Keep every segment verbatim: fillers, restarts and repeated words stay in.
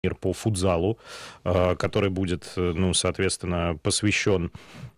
по футзалу, который будет, ну, соответственно, посвящен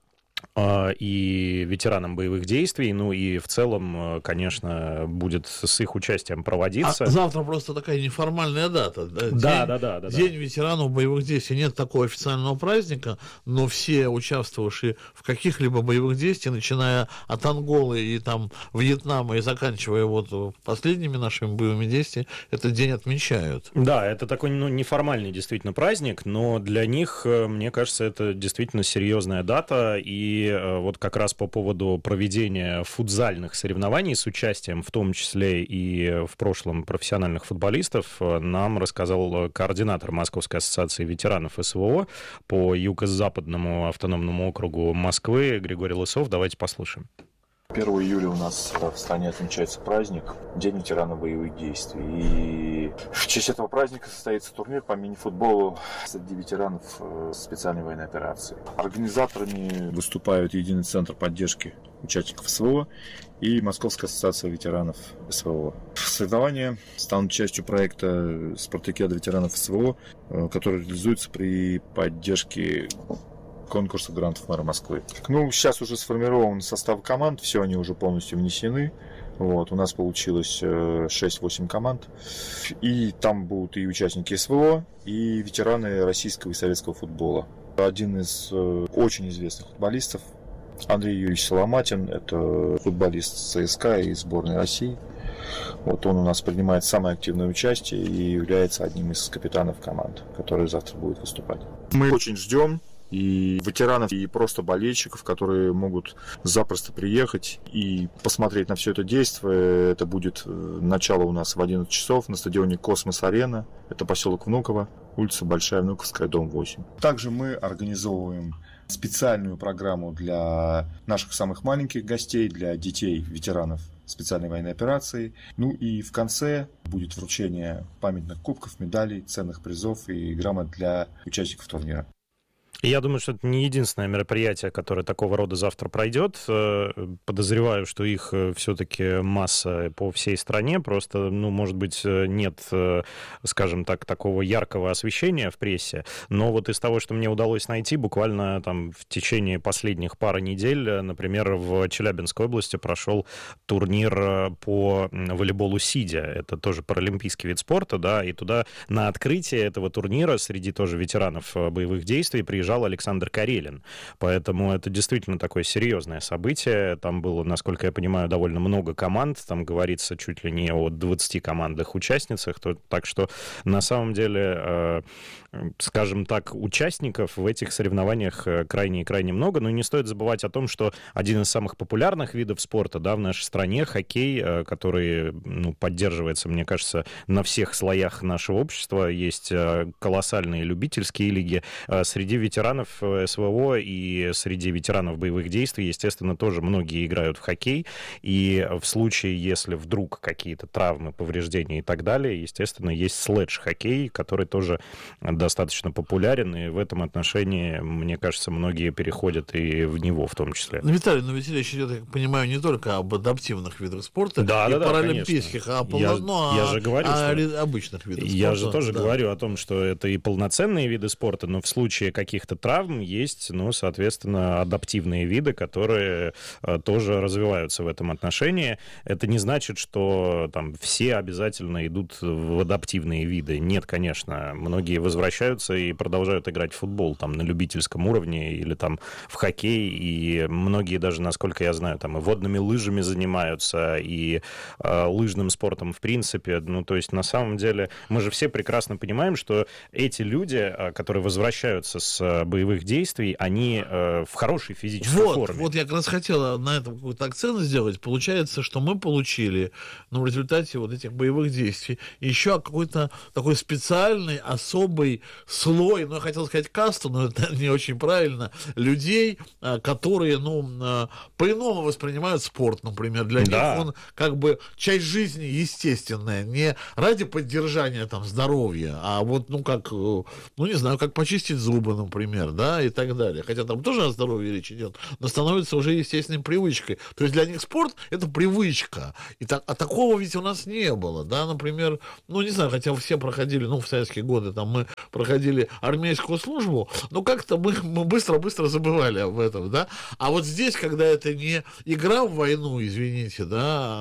и ветеранам боевых действий, ну и в целом, конечно, будет с их участием проводиться. А завтра просто такая неформальная дата. Да, да, день, да, да, да. День да. ветеранов боевых действий. Нет такого официального праздника, но все участвовавшие в каких-либо боевых действиях, начиная от Анголы и там Вьетнама и заканчивая вот последними нашими боевыми действиями, этот день отмечают. Да, это такой, ну, неформальный действительно праздник, но для них, мне кажется, это действительно серьезная дата. И вот как раз по поводу проведения футзальных соревнований с участием, в том числе и в прошлом профессиональных футболистов, нам рассказал координатор Московской ассоциации ветеранов СВО по юго-западному автономному округу Москвы Григорий Лысов. Давайте послушаем. первого июля у нас в стране отмечается праздник День ветеранов боевых действий. И в честь этого праздника состоится турнир по мини-футболу среди ветеранов специальной военной операции. Организаторами выступают Единый центр поддержки участников СВО и Московская ассоциация ветеранов СВО. Соревнования станут частью проекта «Спартакиада ветеранов СВО», который реализуется при поддержке конкурса грантов мэра Москвы. Ну, сейчас уже сформирован состав команд, все они уже полностью внесены. Вот, у нас получилось шесть-восемь команд. И там будут и участники СВО, и ветераны российского и советского футбола. Один из очень известных футболистов, Андрей Юрьевич Соломатин, это футболист ЦСКА и сборной России. Вот он у нас принимает самое активное участие и является одним из капитанов команд, которые завтра будут выступать. Мы очень ждем и ветеранов, и просто болельщиков, которые могут запросто приехать и посмотреть на все это действие. Это будет начало у нас в одиннадцать часов на стадионе Космос-Арена. Это поселок Внуково, улица Большая Внуковская, дом восемь. Также мы организовываем специальную программу для наших самых маленьких гостей, для детей ветеранов специальной военной операции. Ну и в конце будет вручение памятных кубков, медалей, ценных призов и грамот для участников турнира. Я думаю, что это не единственное мероприятие, которое такого рода завтра пройдет. Подозреваю, что их все-таки масса по всей стране. Просто, ну, может быть, нет, скажем так, такого яркого освещения в прессе. Но вот из того, что мне удалось найти, буквально там в течение последних пары недель, например, в Челябинской области прошел турнир по волейболу сидя. Это тоже паралимпийский вид спорта, да, и туда на открытие этого турнира среди тоже ветеранов боевых действий приезжал Александр Карелин. Поэтому это действительно такое серьезное событие. Там было, насколько я понимаю, довольно много команд. Там говорится чуть ли не о двадцати командных участницах. Так что на самом деле, скажем так, участников в этих соревнованиях крайне и крайне много. Но не стоит забывать о том, что один из самых популярных видов спорта, да, в нашей стране, хоккей, который, ну, поддерживается, мне кажется, на всех слоях нашего общества. Есть колоссальные любительские лиги. Среди ветеранов ветеранов СВО и среди ветеранов боевых действий, естественно, тоже многие играют в хоккей, и в случае, если вдруг какие-то травмы, повреждения и так далее, естественно, есть слэдж-хоккей, который тоже достаточно популярен, и в этом отношении, мне кажется, многие переходят и в него в том числе. Ну, Виталий, но ведь речь идет, я понимаю, не только об адаптивных видах спорта, да, и да, паралимпийских, да, а полно, я, я же говорю, о, что... о обычных видах я спорта. же тоже да. говорю о том, что это и полноценные виды спорта, но в случае каких-то травм есть, ну, соответственно, адаптивные виды, которые э, тоже развиваются в этом отношении. Это не значит, что там все обязательно идут в адаптивные виды. Нет, конечно. Многие возвращаются и продолжают играть в футбол там на любительском уровне или там в хоккей, и многие даже, насколько я знаю, там и водными лыжами занимаются, и э, лыжным спортом в принципе. Ну, то есть, на самом деле, мы же все прекрасно понимаем, что эти люди, которые возвращаются с боевых действий, они э, в хорошей физической вот, форме. Вот я как раз хотела на этом какой-то акцент сделать. Получается, что мы получили, ну, в результате вот этих боевых действий еще какой-то такой специальный, особый слой, ну, я хотел сказать касту, но это не очень правильно, людей, которые, ну, по-иному воспринимают спорт, например. Для да. них он как бы часть жизни естественная, не ради поддержания там здоровья, а вот, ну, как, ну, не знаю, как почистить зубы, например, например, да, и так далее. Хотя там тоже о здоровье речь идет, но становится уже естественной привычкой. То есть для них спорт — это привычка. И так, а такого ведь у нас не было, да, например, ну, не знаю, хотя все проходили, ну, в советские годы там мы проходили армейскую службу, но как-то мы, мы быстро-быстро забывали об этом, да. А вот здесь, когда это не игра в войну, извините, да,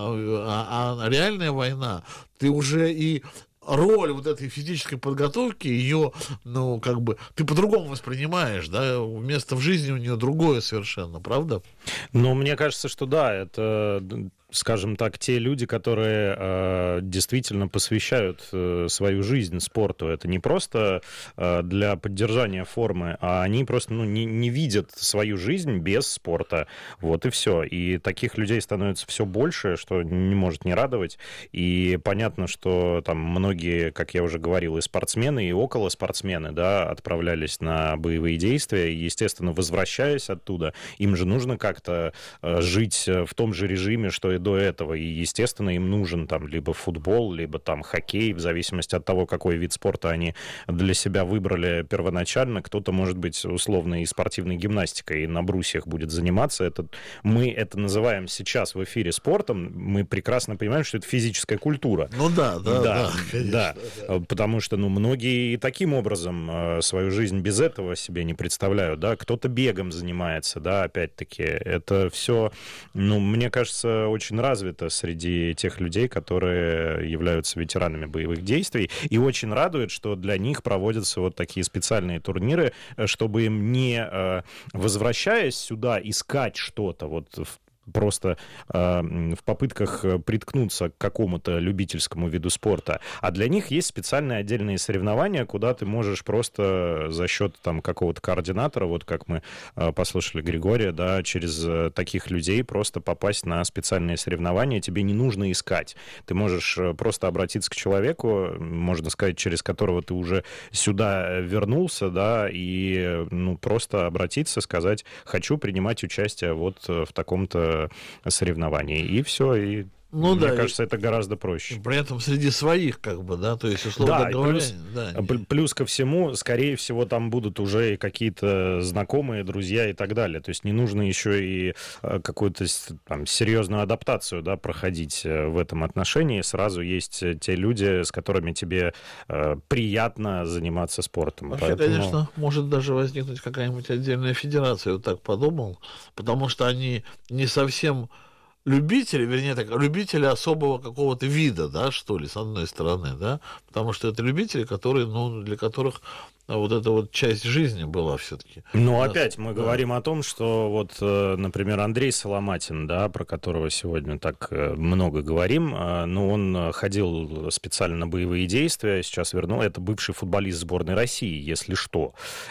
а, а реальная война, ты уже и роль вот этой физической подготовки, ее, ну, как бы, ты по-другому воспринимаешь, да, место в жизни у нее другое совершенно, правда? Ну, мне кажется, что да, это, скажем так, те люди, которые э, действительно посвящают э, свою жизнь спорту. Это не просто э, для поддержания формы, а они просто ну, не, не видят свою жизнь без спорта. Вот и все. И таких людей становится все больше, что не может не радовать. И понятно, что там многие, как я уже говорил, и спортсмены, и около спортсмены, да, отправлялись на боевые действия. И, естественно, возвращаясь оттуда, им же нужно как-то э, жить в том же режиме, что и до этого, и, естественно, им нужен там либо футбол, либо там хоккей, в зависимости от того, какой вид спорта они для себя выбрали первоначально. Кто-то, может быть, условно и спортивной гимнастикой и на брусьях будет заниматься. Это, мы это называем сейчас в эфире спортом, мы прекрасно понимаем, что это физическая культура. Ну да, да, да, да, конечно, да. да. Потому что, ну, многие и таким образом свою жизнь без этого себе не представляют, да, кто-то бегом занимается, да, опять-таки, это все, ну, мне кажется, очень развито среди тех людей, которые являются ветеранами боевых действий, и очень радует, что для них проводятся вот такие специальные турниры, чтобы им, не возвращаясь сюда, искать что-то вот в просто э, в попытках приткнуться к какому-то любительскому виду спорта. А для них есть специальные отдельные соревнования, куда ты можешь просто за счет там какого-то координатора, вот как мы э, послушали Григория, да, через э, таких людей просто попасть на специальные соревнования. Тебе не нужно искать. Ты можешь просто обратиться к человеку, можно сказать, через которого ты уже сюда вернулся, да, и ну, просто обратиться, сказать, хочу принимать участие вот в таком-то соревнований. И все, и ну, мне да, кажется, это гораздо проще. При этом среди своих, как бы, да, то есть, условно да, говоря... Плюс, да, плюс ко всему, скорее всего, там будут уже и какие-то знакомые, друзья и так далее. То есть не нужно еще и какую-то там серьезную адаптацию, да, проходить в этом отношении. Сразу есть те люди, с которыми тебе э, приятно заниматься спортом. Вообще, Поэтому... конечно, может даже возникнуть какая-нибудь отдельная федерация, я вот так подумал, потому что они не совсем... любители, вернее так, любители особого какого-то вида, да, что ли, с одной стороны, да, потому что это любители, которые, ну, для которых вот эта вот часть жизни была все-таки. Ну, да, опять мы да. говорим о том, что вот, например, Андрей Соломатин, да, про которого сегодня так много говорим, ну, он ходил специально на боевые действия, сейчас вернул, это бывший футболист сборной России, если что.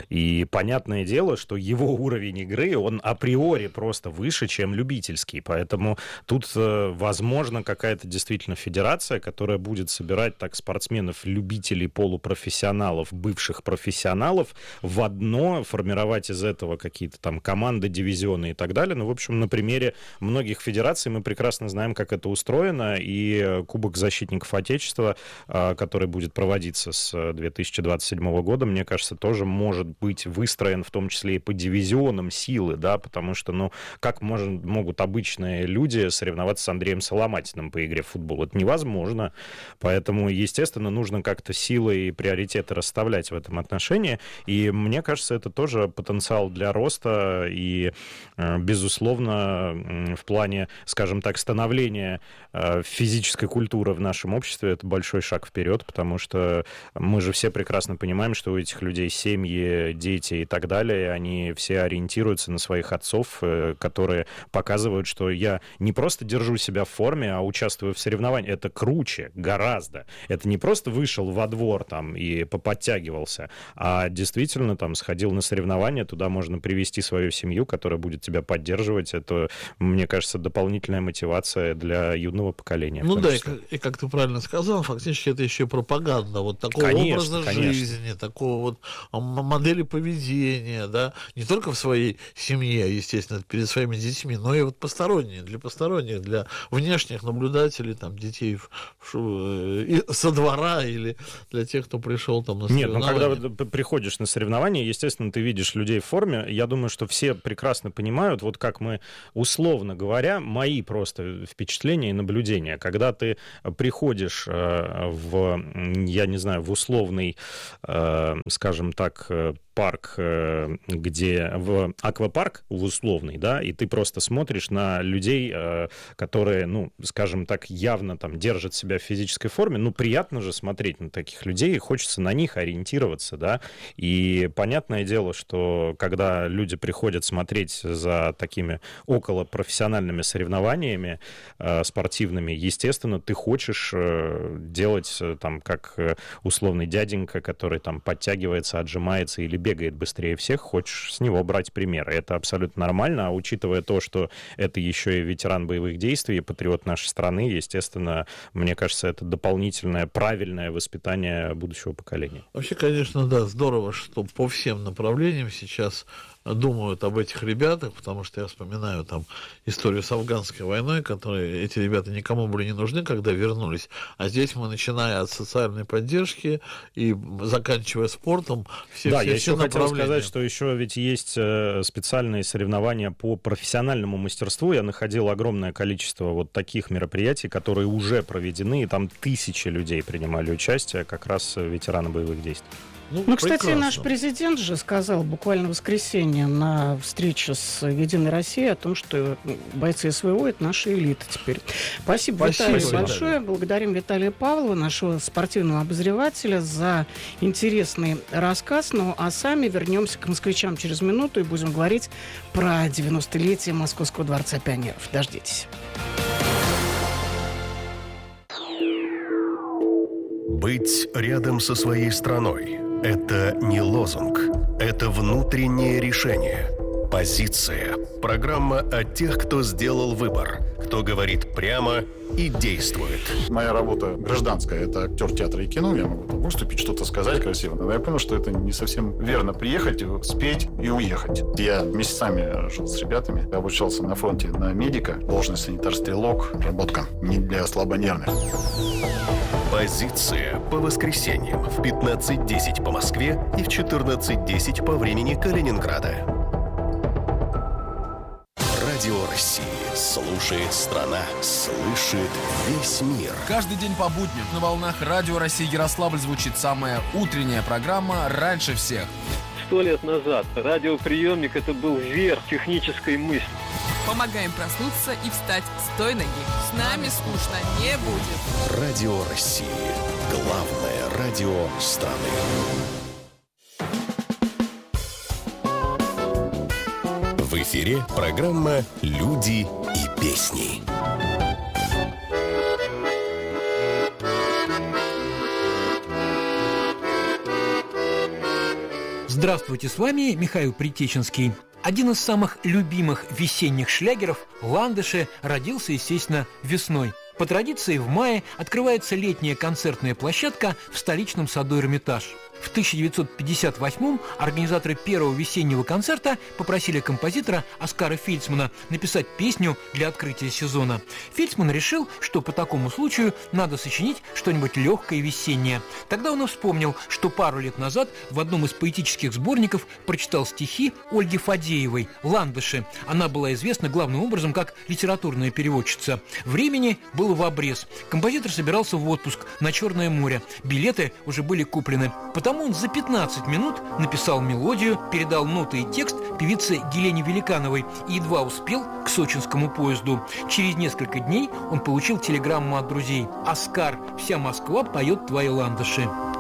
И понятное дело, что его уровень игры, он априори просто выше, чем любительский, поэтому тут, возможно, какая-то действительно федерация, которая будет собирать так спортсменов, любителей, полупрофессионалов, бывших профессионалов, профессионалов в одно, формировать из этого какие-то там команды, дивизионы и так далее. Ну, в общем, на примере многих федераций мы прекрасно знаем, как это устроено, и Кубок защитников Отечества, который будет проводиться с две тысячи двадцать седьмого года, мне кажется, тоже может быть выстроен в том числе и по дивизионам силы, да, потому что, ну, как может, могут обычные люди соревноваться с Андреем Соломатиным по игре в футбол? Это невозможно. Поэтому, естественно, нужно как-то силы и приоритеты расставлять в этом отношении. И мне кажется, это тоже потенциал для роста и, безусловно, в плане, скажем так, становления физической культуры в нашем обществе это большой шаг вперед, потому что мы же все прекрасно понимаем, что у этих людей семьи, дети и так далее, они все ориентируются на своих отцов, которые показывают, что я не просто держу себя в форме, а участвую в соревнованиях. Это круче, гораздо. Это не просто вышел во двор там и поподтягивался, а действительно там сходил на соревнования, туда можно привести свою семью, которая будет тебя поддерживать. Это, мне кажется, дополнительная мотивация для юного поколения. Ну да, и как, и как ты правильно сказал, фактически это еще и пропаганда вот такого конечно, образа конечно. жизни, такого вот модели поведения, да, не только в своей семье, естественно, перед своими детьми, но и вот посторонние, для посторонних, для внешних наблюдателей, там, детей в, в, со двора или для тех, кто пришел там на Нет, ну когда приходишь на соревнования, естественно, ты видишь людей в форме. Я думаю, что все прекрасно понимают, вот как мы, условно говоря, мои просто впечатления и наблюдения. Когда ты приходишь в, я не знаю, в условный, скажем так, парк, где в аквапарк, в условный, да, и ты просто смотришь на людей, которые, ну, скажем так, явно там держат себя в физической форме, ну, приятно же смотреть на таких людей, и хочется на них ориентироваться, да, и понятное дело, что когда люди приходят смотреть за такими околопрофессиональными соревнованиями э, спортивными, естественно, ты хочешь э, делать э, там, как э, условный дяденька, который там подтягивается, отжимается или бегает быстрее всех, хочешь с него брать примеры. Это абсолютно нормально, а учитывая то, что это еще и ветеран боевых действий, патриот нашей страны, естественно, мне кажется, это дополнительное правильное воспитание будущего поколения. Вообще, конечно, да, здорово, что по всем направлениям сейчас думают об этих ребятах, потому что я вспоминаю там историю с афганской войной, которые эти ребята никому были не нужны, когда вернулись. А здесь мы, начиная от социальной поддержки и заканчивая спортом, все, да, все, я все еще хотел направления. сказать, что еще ведь есть специальные соревнования по профессиональному мастерству. Я находил огромное количество вот таких мероприятий, которые уже проведены, и там тысячи людей принимали участие, как раз ветераны боевых действий. Ну, ну, кстати, наш президент же сказал буквально в воскресенье на встрече с «Единой Россией» о том, что бойцы СВО – это наша элита теперь. Спасибо, Спасибо Виталию большое. Виталий. Благодарим Виталия Павлова, нашего спортивного обозревателя, за интересный рассказ. Ну, а сами вернемся к москвичам через минуту и будем говорить про девяностолетие Московского дворца пионеров. Дождитесь. Быть рядом со своей страной – это не лозунг, это внутреннее решение. Позиция. Программа о тех, кто сделал выбор, кто говорит прямо и действует. Моя работа гражданская – это актер театра и кино. Я могу выступить, что-то сказать красиво. Но я понял, что это не совсем верно. Приехать, спеть и уехать. Я месяцами жил с ребятами. Я обучался на фронте на медика. Должность санитар-стрелок. Работка не для слабонервных. Позиция по воскресеньям в пятнадцать десять по Москве и в четырнадцать десять по времени Калининграда. Радио России. Слушает страна. Слышит весь мир. Каждый день по будням на волнах Радио России Ярославль звучит самая утренняя программа «Раньше всех». Сто лет назад радиоприемник – это был верх технической мысли. Помогаем проснуться и встать с той ноги. С нами скучно не будет. Радио России. Главное радио страны. В эфире программа «Люди и песни». Здравствуйте, с вами Михаил Притеченский. Один из самых любимых весенних шлягеров «Ландыши» родился, естественно, весной. По традиции в мае открывается летняя концертная площадка в столичном саду «Эрмитаж». В тысяча девятьсот пятьдесят восьмом организаторы первого весеннего концерта попросили композитора Оскара Фельдсмана написать песню для открытия сезона. Фельдсман решил, что по такому случаю надо сочинить что-нибудь легкое и весеннее. Тогда он и вспомнил, что пару лет назад в одном из поэтических сборников прочитал стихи Ольги Фадеевой «Ландыши». Она была известна главным образом как литературная переводчица. Времени было в обрез. Композитор собирался в отпуск на Черное море. Билеты уже были куплены. Потому он за пятнадцать минут написал мелодию, передал ноты и текст певице Елене Великановой и едва успел к сочинскому поезду. Через несколько дней он получил телеграмму от друзей: «Оскар, вся Москва поет твои ландыши».